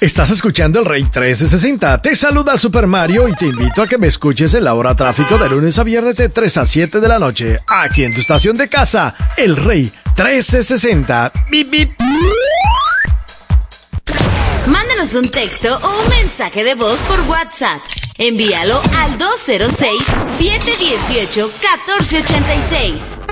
Estás escuchando el Rey 1360. Te saluda Super Mario y te invito a que me escuches en la hora tráfico de lunes a viernes de 3 a 7 de la noche. Aquí en tu estación de casa, el Rey 1360. Bip, bip. Mándanos un texto o un mensaje de voz por WhatsApp. Envíalo al 206-718-1486.